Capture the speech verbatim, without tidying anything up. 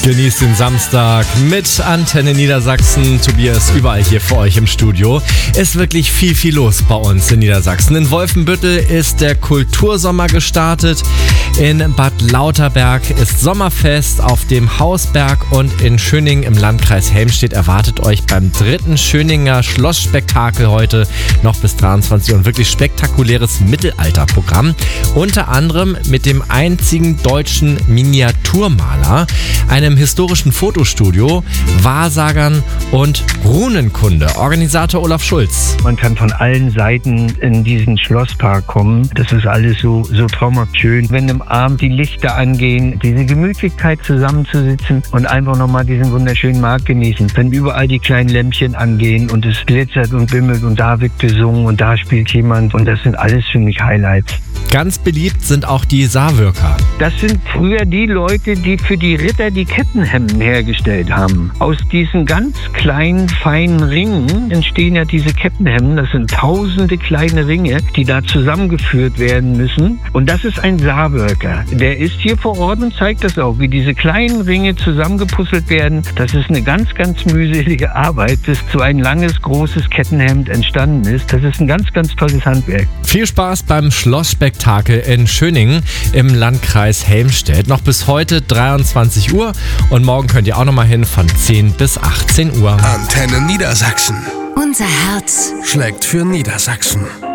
Genießt den Samstag mit Antenne Niedersachsen. Tobias überall hier für euch im Studio. Ist wirklich viel, viel los bei uns in Niedersachsen. In Wolfenbüttel ist der Kultursommer gestartet. In Bad Lauterberg ist Sommerfest auf dem Hausberg und in Schöningen im Landkreis Helmstedt erwartet euch beim dritten Schöninger Schlossspektakel heute noch bis dreiundzwanzig Uhr ein wirklich spektakuläres Mittelalterprogramm. Unter anderem mit dem einzigen deutschen Miniaturmaler, einem historischen Fotostudio, Wahrsagern und Runenkunde. Organisator Olaf Schulz. Man kann von allen Seiten in diesen Schlosspark kommen. Das ist alles so, so traumhaft schön. Wenn im Abend die Lichter angehen, diese Gemütlichkeit zusammenzusitzen und einfach nochmal diesen wunderschönen Markt genießen. Wenn überall die kleinen Lämpchen angehen und es glitzert und bimmelt und da wird gesungen und da spielt jemand und das sind alles für mich Highlights. Ganz beliebt sind auch die Saarwürker. Das sind früher die Leute, die für die Ritter die Kettenhemden hergestellt haben. Aus diesen ganz kleinen, feinen Ringen entstehen ja diese Kettenhemden. Das sind tausende kleine Ringe, die da zusammengeführt werden müssen. Und das ist ein Saarwürker. Der ist hier vor Ort und zeigt das auch, wie diese kleinen Ringe zusammengepuzzelt werden. Das ist eine ganz, ganz mühselige Arbeit, bis so ein langes, großes Kettenhemd entstanden ist. Das ist ein ganz, ganz tolles Handwerk. Viel Spaß beim Schlossspektakel in Schöningen im Landkreis Helmstedt. Noch bis heute dreiundzwanzig Uhr und morgen könnt ihr auch noch mal hin von zehn bis achtzehn Uhr. Antenne Niedersachsen. Unser Herz schlägt für Niedersachsen.